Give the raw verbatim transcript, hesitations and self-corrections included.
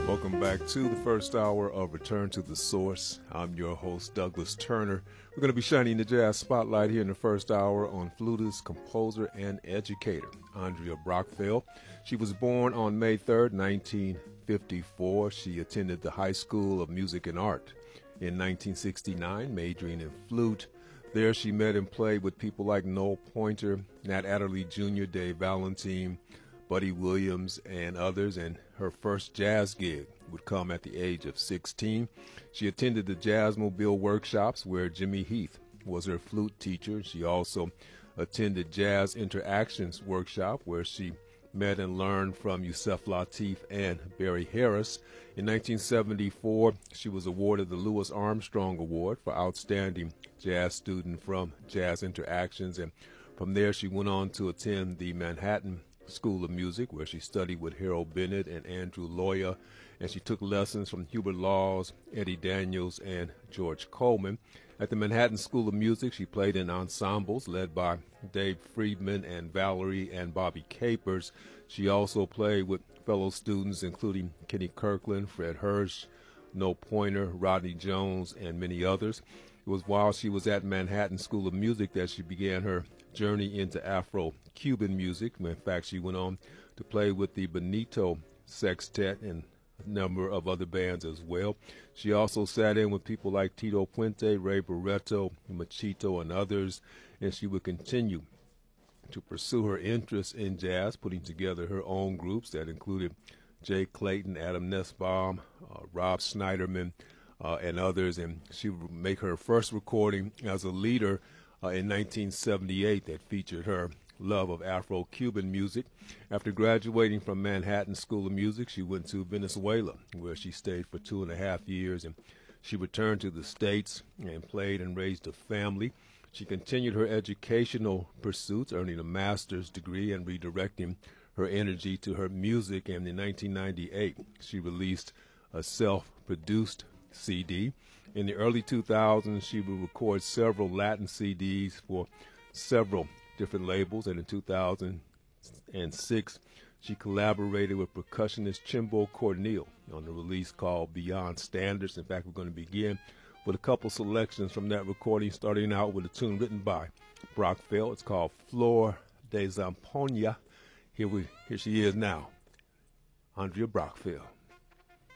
Welcome back to the first hour of Return to the Source. I'm your host, Douglas Turner. We're going to be shining the jazz spotlight here in the first hour on flutist, composer, and educator, Andrea Brockfeld. She was born on May third, nineteen fifty-four. She attended the High School of Music and Art in nineteen sixty-nine, majoring in flute. There she met and played with people like Noel Pointer, Nat Adderley Junior, Dave Valentine, Buddy Williams, and others, and her first jazz gig would come at the age of sixteen. She attended the Jazzmobile workshops where Jimmy Heath was her flute teacher. She also attended Jazz Interactions workshop where she met and learned from Yusef Lateef and Barry Harris. In nineteen seventy-four, she was awarded the Louis Armstrong Award for Outstanding Jazz Student from Jazz Interactions, and from there she went on to attend the Manhattan School of Music, where she studied with Harold Bennett and Andrew Loya, and she took lessons from Hubert Laws, Eddie Daniels, and George Coleman. At the Manhattan School of Music, she played in ensembles led by Dave Friedman and Valerie and Bobby Capers. She also played with fellow students including Kenny Kirkland, Fred Hirsch, Noel Pointer, Rodney Jones, and many others. It was while she was at Manhattan School of Music that she began her journey into Afro-Cuban music. In fact, she went on to play with the Benito Sextet and a number of other bands as well. She also sat in with people like Tito Puente, Ray Barretto, Machito, and others, and she would continue to pursue her interest in jazz, putting together her own groups that included Jay Clayton, Adam Nussbaum, uh, Rob Schneiderman, uh, and others, and she would make her first recording as a leader Uh, in nineteen seventy-eight that featured her love of Afro-Cuban music. After graduating from Manhattan School of Music, she went to Venezuela, where she stayed for two and a half years, and she returned to the States and played and raised a family. She continued her educational pursuits, earning a master's degree and redirecting her energy to her music, and in nineteen ninety-eight, she released a self-produced C D. In the early two thousands, she would record several Latin C Ds for several different labels, and in two thousand six, she collaborated with percussionist Chimbo Corneal on a release called Beyond Standards. In fact, we're going to begin with a couple selections from that recording, starting out with a tune written by Brockfeld. It's called Flor de Zampoña. Here, we, here she is now, Andrea Brockfeld.